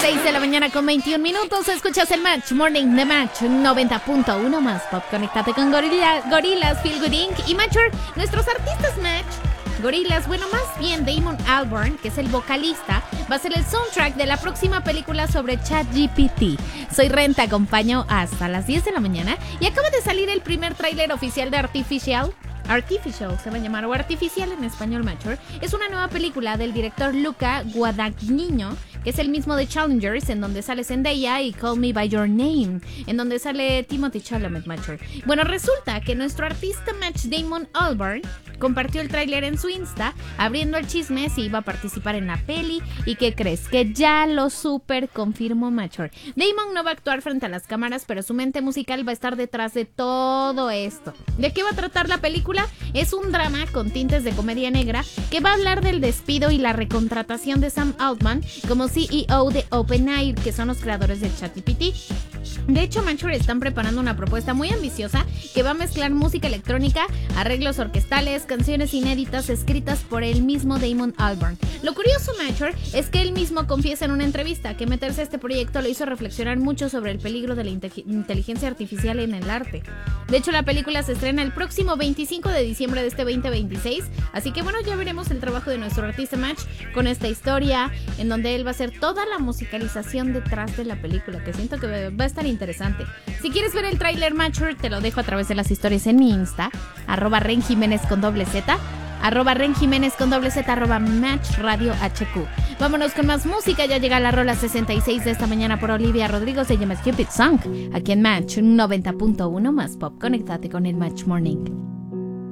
6 de la mañana con 21 minutos. Escuchas el Match Morning de Match 90.1 más pop. Conéctate con Gorillaz, Feel Good Inc. y Matcher. Nuestros artistas Match, Gorillaz, bueno, más bien Damon Albarn, que es el vocalista, va a ser el soundtrack de la próxima película sobre ChatGPT. Soy Ren, te acompaño hasta las 10 de la mañana y acaba de salir el primer tráiler oficial de Artificial se va a llamar, o Artificial en español, Matcher. Es una nueva película del director Luca Guadagnino, que es el mismo de Challengers, en donde sale Zendaya, y Call Me By Your Name, en donde sale Timothée Chalamet, Matcher. Bueno, resulta que nuestro artista Match, Damon Albarn, compartió el tráiler en su Insta, abriendo el chisme si iba a participar en la peli. ¿Y qué crees? Que ya lo super confirmó, Matcher. Damon no va a actuar frente a las cámaras, pero su mente musical va a estar detrás de todo esto. ¿De qué va a tratar la película? Es un drama con tintes de comedia negra que va a hablar del despido y la recontratación de Sam Altman como CEO de OpenAI, que son los creadores de ChatGPT. De hecho, Matcher están preparando una propuesta muy ambiciosa que va a mezclar música electrónica, arreglos orquestales, canciones inéditas escritas por el mismo Damon Albarn. Lo curioso, Matcher, es que él mismo confiesa en una entrevista que meterse a este proyecto lo hizo reflexionar mucho sobre el peligro de la inteligencia artificial en el arte. De hecho, la película se estrena el próximo 25 de diciembre de este 2026, así que bueno, ya veremos el trabajo de nuestro artista Match con esta historia, en donde él va a hacer toda la musicalización detrás de la película, que siento que va a estar interesante. Si quieres ver el tráiler, Matcher, te lo dejo a través de las historias en mi Insta, @renjiménez con doble Z, @renjiménez con doble Z, @Match Radio HQ. Vámonos con más música, ya llega la rola 66 de esta mañana por Olivia Rodrigo, se llama Stupid Song, aquí en Match 90.1 más pop. Conéctate con el Match Morning.